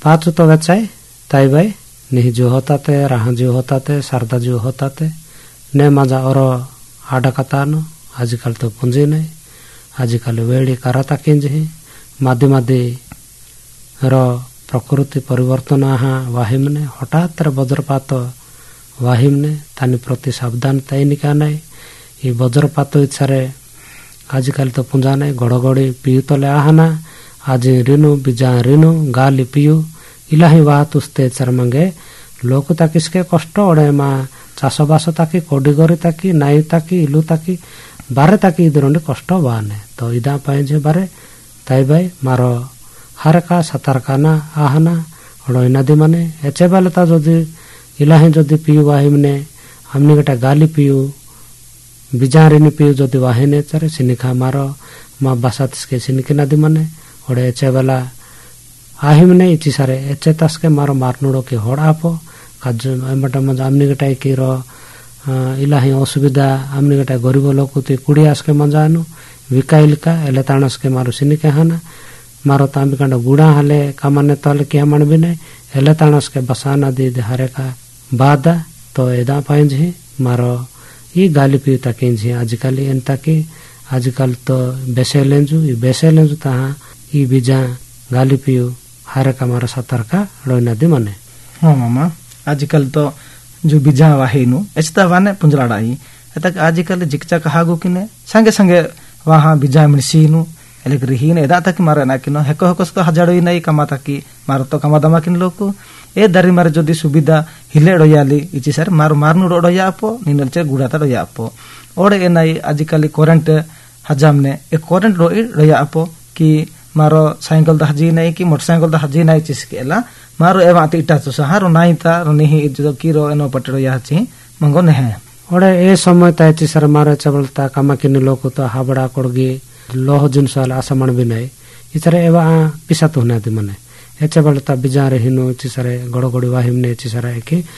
पाचू तो वेचाय ताई भाई निजू होताते राहजू होताते सारदाजू होताते ने मजा और आडा कतानो आजकल तो पुंजी नहीं आजकल वेड़ी कराता किंज ही मादी मादी रो प्रकृति परिवर्तन आहा वाहिमने हठात वज्रपात वाहिमने तानी प्रति सावधान ताई निका नहीं ये वज्रपात इच्छारे आजकल तो पुंजा नहीं गड़गड़ी पीयू तले आहाना आज रिनु बिजा रिनु गाली पीयू इलाही वाह तुस्ते चरमंगे लोक ताकिसके कष्ट ओडे मा चाषबास ताकि कोडिगरी ताकि नाई ताकि इलू ताकि बारे ताकि इधर कष्ट वाने तो इदा पाए जे बारे ताई भाई मारो हारका सतारकाना आहना ओडो इनादी माने एचे बालता जदि इलाही जदि पीयू वाहिमने हमने गटा गाली पीयू बिजारिनी पीयू जदि वाहिने चरे सिनिखा मारो मा बासातसके सिनिके नादी माने ओडे एचे बाला आहिमने इची सारे एचे तसके मारो मारनुडो के होड़ापो काज एमटा मज आमनी गटाई की रो इलाही असुविधा आमनी गटाई गरीब लोग ते कुड़ियास के मजानु विकाइलका एले ताणस के मारो सिनिके हाना मारो तांबी कांड गुड़ा हाले कामाने तले के मन बिने एले ताणस के बसाना दी हरे का बादा तो एदा पाइंज ही मारो ई गाली पीता किंज आजकल एंता की आजकल तो बेसेलेंजु ताहा ई बिजा गाली पीयू हारे का मारो सतर्का रोइना दी मने हाँ मामा आजकल तो जो बिजा वाहिनु एचता वाने पुंजलाडाई एतक आजकल जिकचा कहागु किने संगे संगे वहां बिजा मिनसीनु एलेक रिहिन एदा तक मारे ना किनो हेको हेको तो हजाड़ोई नाही कमा ताकि मारो तो कमा दमा किन लोको ए दारी मारे जदी सुविधा हिले डोयाली इची सर मारो मारनु डोया आपो निनलचे गुडाता डोया आपो ओडे ए नाही आजकल करंट हजामने ए करंट डोया आपो कि मारो साइकिल दा हजी नाही कि मोटरसाइकिल दा हजी नाही चिसकेला मारो एवा तिटा तो सहारो नाइता रनिहि जो किरो एनो पटरो याची मंगो नेहे ओडे ए समय ताची सर मारो चबलता कमा किन लोको तो हाबड़ा कोडगी लोह जिनस वाला आसमण भी नहीं इचरे एवा पिसा तो होना दी मने एचे बलता बिजारे हिनो चिसरे गड़गड़ी वाहिमने चिसरे की